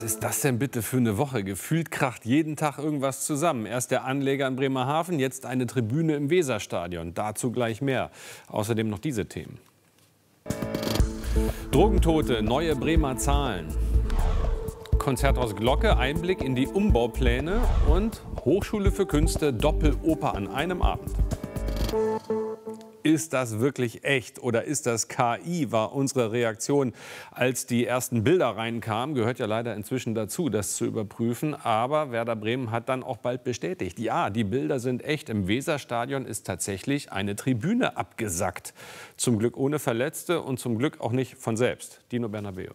Was ist das denn bitte für eine Woche? Gefühlt kracht jeden Tag irgendwas zusammen. Erst der Anleger in Bremerhaven, jetzt eine Tribüne im Weserstadion. Dazu gleich mehr. Außerdem noch diese Themen. Drogentote, neue Bremer Zahlen. Konzerthaus Glocke, Einblick in die Umbaupläne und Hochschule für Künste, Doppeloper an einem Abend. Ist das wirklich echt oder ist das KI, war unsere Reaktion, als die ersten Bilder reinkamen. Gehört ja leider inzwischen dazu, das zu überprüfen. Aber Werder Bremen hat dann auch bald bestätigt, ja, die Bilder sind echt. Im Weserstadion ist tatsächlich eine Tribüne abgesackt. Zum Glück ohne Verletzte und zum Glück auch nicht von selbst. Dino Bernabeu.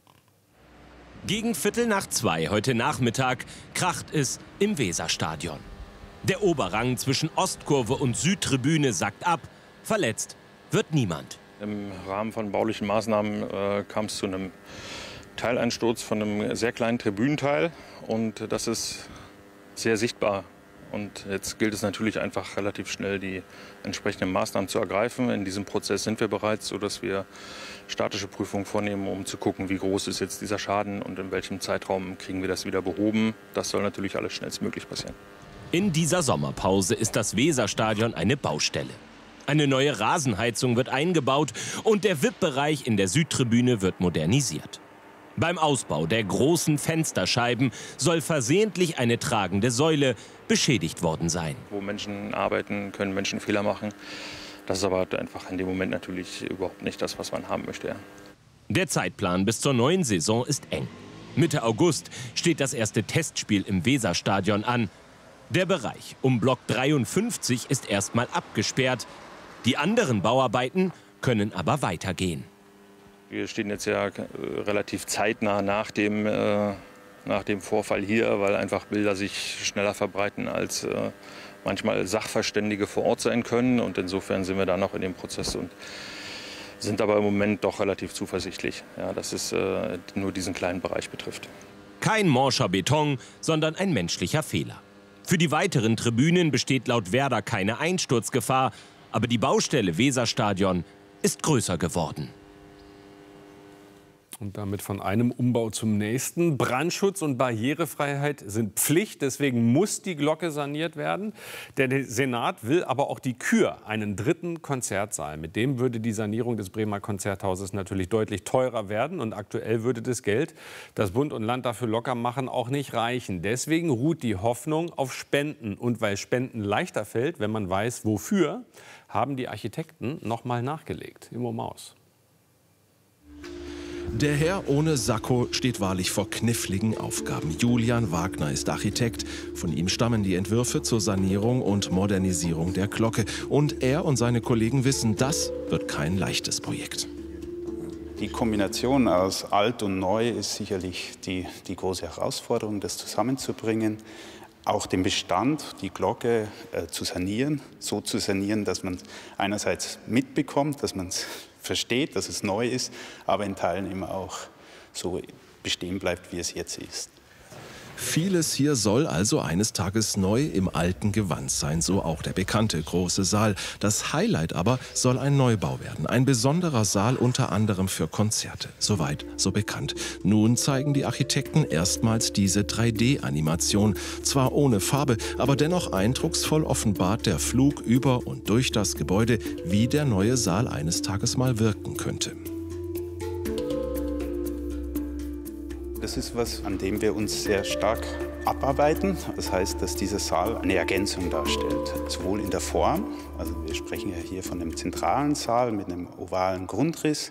Gegen 1:15 heute Nachmittag kracht es im Weserstadion. Der Oberrang zwischen Ostkurve und Südtribüne sackt ab. Verletzt wird niemand. Im Rahmen von baulichen Maßnahmen kam es zu einem Teileinsturz von einem sehr kleinen Tribünenteil. Und das ist sehr sichtbar. Und jetzt gilt es natürlich einfach relativ schnell, die entsprechenden Maßnahmen zu ergreifen. In diesem Prozess sind wir bereits, sodass wir statische Prüfungen vornehmen, um zu gucken, wie groß ist jetzt dieser Schaden und in welchem Zeitraum kriegen wir das wieder behoben. Das soll natürlich alles schnellstmöglich passieren. In dieser Sommerpause ist das Weserstadion eine Baustelle. Eine neue Rasenheizung wird eingebaut und der VIP-Bereich in der Südtribüne wird modernisiert. Beim Ausbau der großen Fensterscheiben soll versehentlich eine tragende Säule beschädigt worden sein. Wo Menschen arbeiten, können Menschen Fehler machen. Das ist aber einfach in dem Moment natürlich überhaupt nicht das, was man haben möchte. Ja. Der Zeitplan bis zur neuen Saison ist eng. Mitte August steht das erste Testspiel im Weserstadion an. Der Bereich um Block 53 ist erstmal abgesperrt. Die anderen Bauarbeiten können aber weitergehen. Wir stehen jetzt ja relativ zeitnah nach dem Vorfall hier, weil einfach Bilder sich schneller verbreiten, als manchmal Sachverständige vor Ort sein können. Und insofern sind wir da noch in dem Prozess und sind aber im Moment doch relativ zuversichtlich, ja, dass es nur diesen kleinen Bereich betrifft. Kein morscher Beton, sondern ein menschlicher Fehler. Für die weiteren Tribünen besteht laut Werder keine Einsturzgefahr. Aber die Baustelle Weserstadion ist größer geworden. Und damit von einem Umbau zum nächsten. Brandschutz und Barrierefreiheit sind Pflicht. Deswegen muss die Glocke saniert werden. Der Senat will aber auch die Kür, einen dritten Konzertsaal. Mit dem würde die Sanierung des Bremer Konzerthauses natürlich deutlich teurer werden. Und aktuell würde das Geld, das Bund und Land dafür locker machen, auch nicht reichen. Deswegen ruht die Hoffnung auf Spenden. Und weil Spenden leichter fällt, wenn man weiß, wofür, haben die Architekten noch mal nachgelegt. Immo Maus. Der Herr ohne Sakko steht wahrlich vor kniffligen Aufgaben. Julian Wagner ist Architekt. Von ihm stammen die Entwürfe zur Sanierung und Modernisierung der Glocke. Und er und seine Kollegen wissen, das wird kein leichtes Projekt. Die Kombination aus alt und neu ist sicherlich die große Herausforderung, das zusammenzubringen. Auch den Bestand, die Glocke zu sanieren, so zu sanieren, dass man einerseits mitbekommt, dass man es versteht, dass es neu ist, aber in Teilen immer auch so bestehen bleibt, wie es jetzt ist. Vieles hier soll also eines Tages neu im alten Gewand sein, so auch der bekannte große Saal. Das Highlight aber soll ein Neubau werden, ein besonderer Saal unter anderem für Konzerte. Soweit, so bekannt. Nun zeigen die Architekten erstmals diese 3D-Animation. Zwar ohne Farbe, aber dennoch eindrucksvoll offenbart der Flug über und durch das Gebäude, wie der neue Saal eines Tages mal wirken könnte. Das ist was, an dem wir uns sehr stark abarbeiten. Das heißt, dass dieser Saal eine Ergänzung darstellt. Sowohl in der Form, also wir sprechen ja hier von einem zentralen Saal mit einem ovalen Grundriss,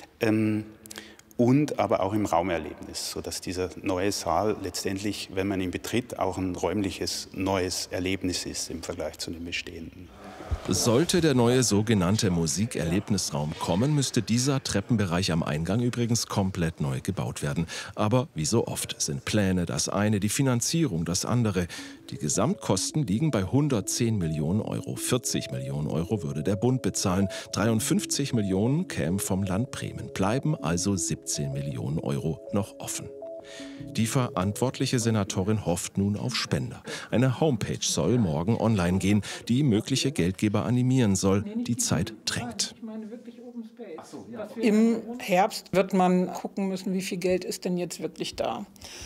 und aber auch im Raumerlebnis, sodass dieser neue Saal letztendlich, wenn man ihn betritt, auch ein räumliches neues Erlebnis ist im Vergleich zu dem bestehenden. Sollte der neue sogenannte Musikerlebnisraum kommen, müsste dieser Treppenbereich am Eingang übrigens komplett neu gebaut werden. Aber wie so oft sind Pläne das eine, die Finanzierung das andere. Die Gesamtkosten liegen bei 110 Millionen Euro. 40 Millionen Euro würde der Bund bezahlen. 53 Millionen kämen vom Land Bremen. Bleiben also 17 Millionen Euro noch offen. Die verantwortliche Senatorin hofft nun auf Spender. Eine Homepage soll morgen online gehen, die mögliche Geldgeber animieren soll. Die Zeit drängt. Im Herbst wird man gucken müssen, wie viel Geld ist denn jetzt wirklich da.